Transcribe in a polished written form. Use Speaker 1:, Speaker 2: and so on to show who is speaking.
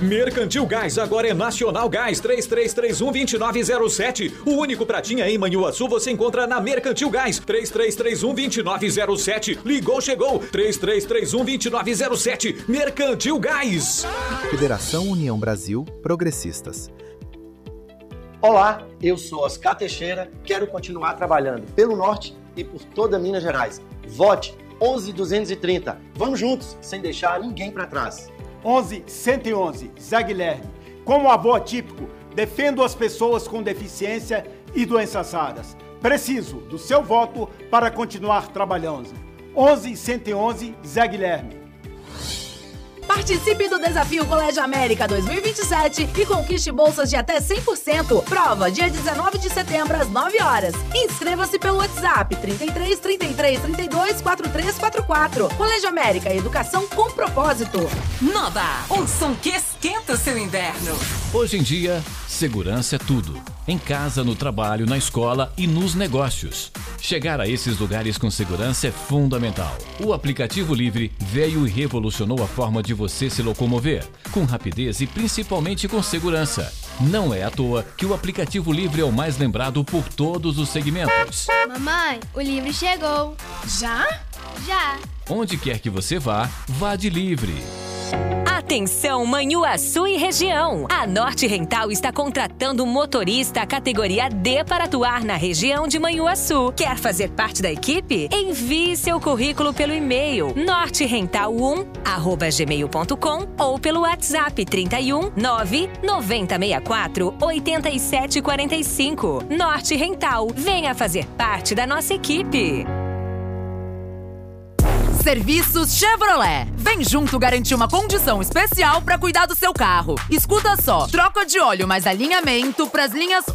Speaker 1: Mercantil Gás, agora é Nacional Gás, 3331-2907. O único pratinha em Manhuaçu você encontra na Mercantil Gás, 3331-2907. Ligou, chegou, 3331-2907. Mercantil Gás.
Speaker 2: Federação União Brasil Progressistas.
Speaker 3: Olá, eu sou Oscar Teixeira, quero continuar trabalhando pelo Norte e por toda Minas Gerais. Vote 11.230. Vamos juntos, sem deixar ninguém para trás.
Speaker 4: 11.111, Zé Guilherme. Como avô atípico, defendo as pessoas com deficiência e doenças raras. Preciso do seu voto para continuar trabalhando. 11.111, Zé Guilherme.
Speaker 5: Participe do Desafio Colégio América 2027 e conquiste bolsas de até 100%. Prova dia 19 de setembro às 9 horas. Inscreva-se pelo WhatsApp 33 33 32 4344. Colégio América, educação com propósito.
Speaker 6: Nova, um som que esquenta o seu inverno.
Speaker 7: Hoje em dia, segurança é tudo. Em casa, no trabalho, na escola e nos negócios. Chegar a esses lugares com segurança é fundamental. O aplicativo Livre veio e revolucionou a forma de você se locomover, com rapidez e principalmente com segurança. Não é à toa que o aplicativo Livre é o mais lembrado por todos os segmentos.
Speaker 8: Mamãe, o Livre chegou.
Speaker 5: Já?
Speaker 8: Já.
Speaker 7: Onde quer que você vá, vá de Livre.
Speaker 6: Atenção, Manhuaçu e região. A Norte Rental está contratando um motorista categoria D para atuar na região de Manhuaçu. Quer fazer parte da equipe? Envie seu currículo pelo e-mail norterental1@gmail.com ou pelo WhatsApp 31 99064 8745. Norte Rental, venha fazer parte da nossa equipe.
Speaker 9: Serviços Chevrolet. Vem junto garantir uma condição especial para cuidar do seu carro. Escuta só, troca de óleo mais alinhamento para as linhas